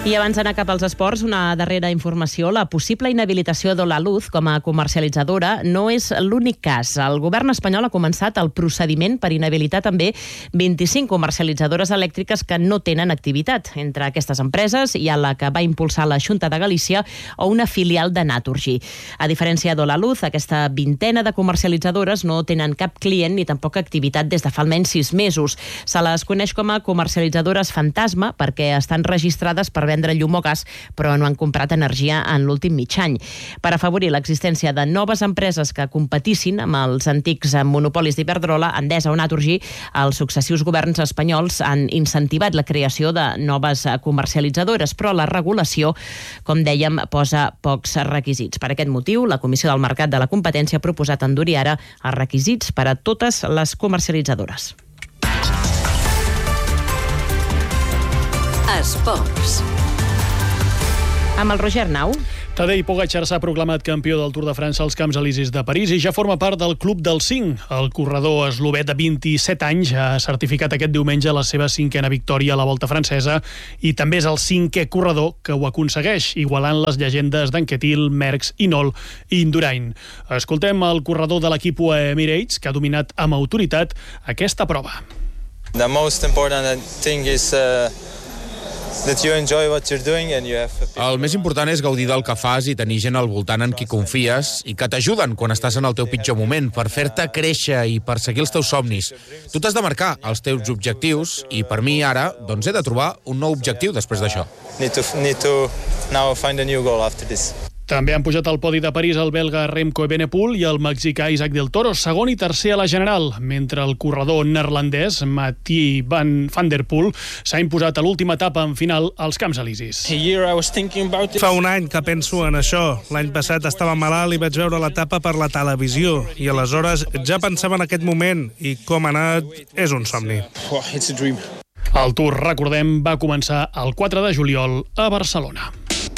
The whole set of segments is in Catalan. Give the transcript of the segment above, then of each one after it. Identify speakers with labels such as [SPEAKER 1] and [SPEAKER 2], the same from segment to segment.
[SPEAKER 1] I abans d'anar cap als esports, una darrera informació. La possible inhabilitació d'Holaluz com a comercialitzadora no és l'únic cas. El govern espanyol ha començat el procediment per inhabilitar també 25 comercialitzadores elèctriques que no tenen activitat. Entre aquestes empreses hi ha la que va impulsar la Xunta de Galícia o una filial de Naturgy. A diferència d'Holaluz, aquesta vintena de comercialitzadores no tenen cap client ni tampoc activitat des de fa almenys 6 mesos. Se les coneix com a comercialitzadores fantasma perquè estan registrades per vendre llum o gas, però no han comprat energia en l'últim mig any. Per afavorir l'existència de noves empreses que competissin amb els antics monopolis d'Iberdrola, Endesa o Naturgy, els successius governs espanyols han incentivat la creació de noves comercialitzadores, però la regulació, com dèiem, posa pocs requisits. Per aquest motiu, la Comissió del Mercat de la Competència ha proposat endurir ara els requisits per a totes les comercialitzadores.
[SPEAKER 2] Esports.
[SPEAKER 1] Amb el Roger Arnau.
[SPEAKER 3] Tadej Pogačar s'ha proclamat campió del Tour de França als Camps Elisis de París i ja forma part del Club dels 5. El corredor eslové de 27 anys ha certificat aquest diumenge la seva 5a victòria a la Volta francesa i també és el 5è corredor que ho aconsegueix, igualant les llegendes d'Anquetil, Merckx, Hinault i Indurain. Escoltem el corredor de l'equip Emirates, que ha dominat amb autoritat aquesta prova.
[SPEAKER 4] The most important thing is that you enjoy what you're doing and you have...
[SPEAKER 5] El més important és gaudir del que fas i tenir gent al voltant en qui confies i que t'ajuden quan estàs en el teu pitjor moment per fer-te créixer i per seguir els teus somnis. Tu t'has de marcar els teus objectius i per mi ara doncs he de trobar un nou objectiu després d'això.
[SPEAKER 4] Need to now find a new goal after this.
[SPEAKER 3] També han pujat al podi de París el belga Remco Evenepoel i el mexicà Isaac Del Toro, segon i tercer a la general, mentre el corredor neerlandès Mathieu van der Poel s'ha imposat a l'última etapa en final als Camps Elisis.
[SPEAKER 6] Fa un any que penso en això. L'any passat estava malalt i vaig veure l'etapa per la televisió i aleshores ja pensava en aquest moment i com ha anat és un somni.
[SPEAKER 3] El Tour, recordem, va començar el 4 de juliol a Barcelona.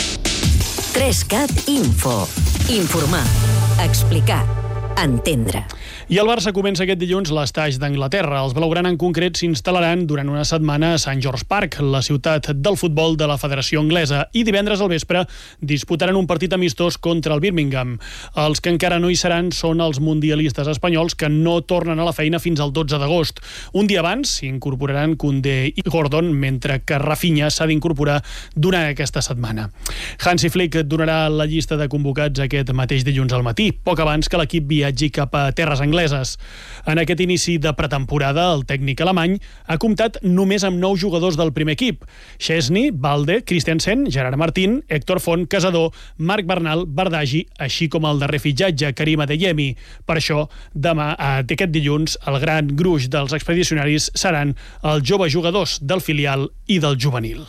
[SPEAKER 2] 3CAT Info. Informar, explicar, entendre.
[SPEAKER 3] I el Barça comença aquest dilluns l'estage d'Anglaterra. Els blaugrana en concret s'instal·laran durant una setmana a St. George Park, la ciutat del futbol de la Federació Anglesa, i divendres al vespre disputaran un partit amistós contra el Birmingham. Els que encara no hi seran són els mundialistes espanyols que no tornen a la feina fins al 12 d'agost. Un dia abans s'incorporaran Koundé i Gordon, mentre que Rafinha s'ha d'incorporar durant aquesta setmana. Hansi Flick donarà la llista de convocats aquest mateix dilluns al matí, poc abans que l'equip viatgi cap a terres angleses. En aquest inici de pretemporada, el tècnic alemany ha comptat només amb 9 jugadors del primer equip: Szczesny, Balde, Christensen, Gerard Martín, Héctor Font, Casador, Marc Bernal, Bardagi, així com el darrer fitxatge, Karim Adeyemi. Per això, demà, aquest dilluns, el gran gruix dels expedicionaris seran els joves jugadors del filial i del juvenil.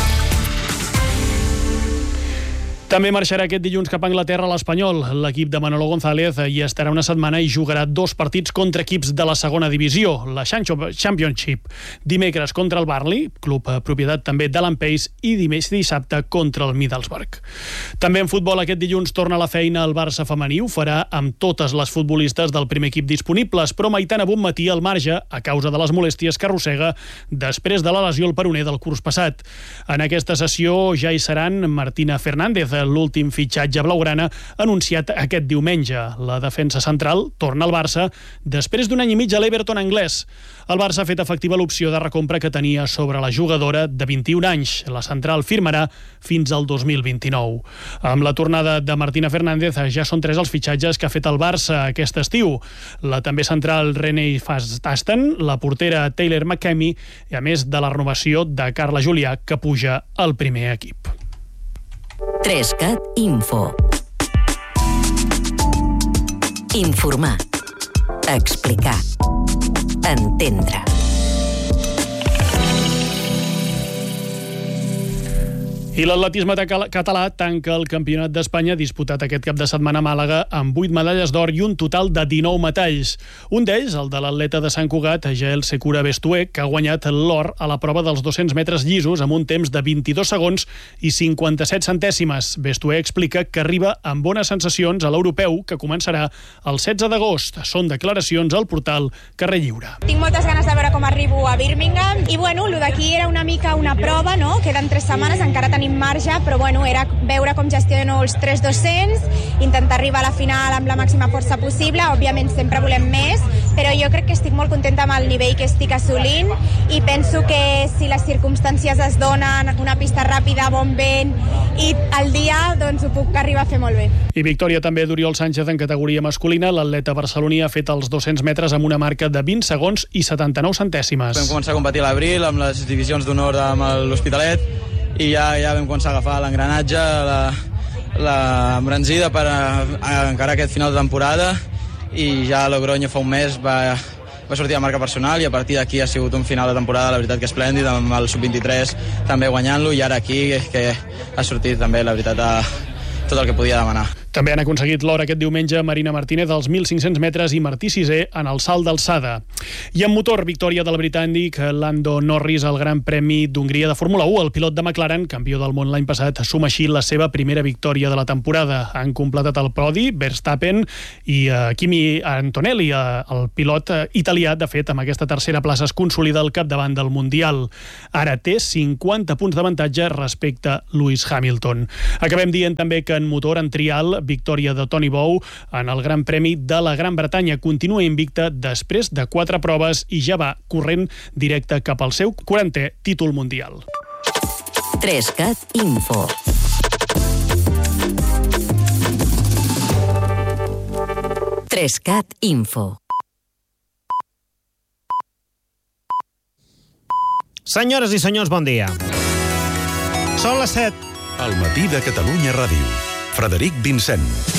[SPEAKER 3] També marxarà aquest dilluns cap a Anglaterra l'Espanyol. L'equip de Manolo González hi estarà una setmana i jugarà 2 partits contra equips de la segona divisió, la Championship. Dimecres contra el Burnley, club propietat també d'Alan Pace, i dissabte contra el Middlesbrough. També en futbol aquest dilluns torna a la feina el Barça femení. Ho farà amb totes les futbolistes del primer equip disponibles, però Maitana Bonmatí al marge a causa de les molèsties que arrossega després de la lesió al peroné del curs passat. En aquesta sessió ja hi seran Martina Fernández, l'últim fitxatge blaugrana anunciat aquest diumenge. La defensa central torna al Barça després d'un any i mig a l'Everton anglès. El Barça ha fet efectiva l'opció de recompra que tenia sobre la jugadora de 21 anys. La central firmarà fins al 2029. Amb la tornada de Martina Fernández ja són 3 els fitxatges que ha fet el Barça aquest estiu. La també central Renée Fastasten, la portera Taylor McKemmy i a més de la renovació de Carla Julià, que puja al primer equip.
[SPEAKER 2] 3CAT Info. Informar, explicar, entendre.
[SPEAKER 3] I l'atletisme català tanca el Campionat d'Espanya disputat aquest cap de setmana a Màlaga amb 8 medalles d'or i un total de 19 metalls. Un d'ells, el de l'atleta de Sant Cugat, Jael Secura Bestué, que ha guanyat l'or a la prova dels 200 metres llisos amb un temps de 22 segons i 57 centèsimes. Bestué explica que arriba amb bones sensacions a l'europeu, que començarà el 16 d'agost. Són declaracions al portal Carrer Lliure.
[SPEAKER 7] Tinc moltes ganes de veure com arribo a Birmingham i, bueno, el d'aquí era una mica una prova, no? Queden 3 setmanes, encara tenim tenim marge, però bueno, era veure com gestiono els 3-200, intentar arribar a la final amb la màxima força possible. Òbviament sempre volem més, però jo crec que estic molt contenta amb el nivell que estic assolint i penso que si les circumstàncies es donen, una pista ràpida, bon vent i el dia, doncs ho puc arribar a fer molt bé.
[SPEAKER 3] I victòria també d'Oriol Sánchez en categoria masculina. L'atleta barceloní ha fet els 200 metres amb una marca de 20 segons i 79 centèsimes.
[SPEAKER 8] Vam començar a competir a l'abril amb les divisions d'honor amb l'Hospitalet i ja vam començar a agafar l'engranatge, l'embranzida per encarar aquest final de temporada, i ja a Logroño fa un mes va sortir la marca personal i a partir d'aquí ha sigut un final de temporada, la veritat que esplèndid, amb el sub-23 també guanyant-lo, i ara aquí que ha sortit també, la veritat, tot el que podia demanar.
[SPEAKER 3] També han aconseguit l'or aquest diumenge Marina Martínez als 1.500 metres i Martí Sisé en el salt d'alçada. I en motor, victòria del britànic Lando Norris al Gran Premi d'Hongria de Fórmula 1. El pilot de McLaren, campió del món l'any passat, suma així la seva primera victòria de la temporada. Han completat el podi Verstappen i Kimi Antonelli. El pilot italià, de fet, amb aquesta tercera plaça es consolida al capdavant del Mundial. Ara té 50 punts d'avantatge respecte a Lewis Hamilton. Acabem dient també que en motor, en trial, victòria de Toni Bou en el Gran Premi de la Gran Bretanya. Continua invicta després de 4 proves i ja va corrent directe cap al seu 40è títol mundial.
[SPEAKER 2] 3CAT Info.
[SPEAKER 9] Senyores i senyors, bon dia. Són les 7.
[SPEAKER 10] Al matí de Catalunya Ràdio. Frederic Vincent.